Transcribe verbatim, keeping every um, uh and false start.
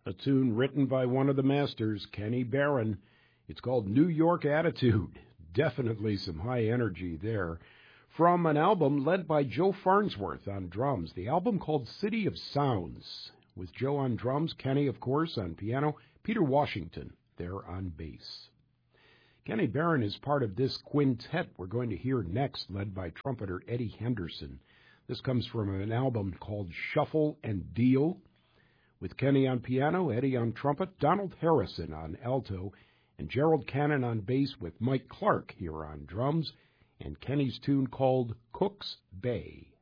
a tune written by one of the masters, Kenny Barron. It's called New York Attitude. Definitely some high energy there. From an album led by Joe Farnsworth on drums, the album called City of Sounds, with Joe on drums, Kenny, of course, on piano, Peter Washington there on bass. Kenny Barron is part of this quintet we're going to hear next, led by trumpeter Eddie Henderson. This comes from an album called Shuffle and Deal, with Kenny on piano, Eddie on trumpet, Donald Harrison on alto, and Gerald Cannon on bass, with Mike Clark here on drums, and Kenny's tune called Cook's Bay.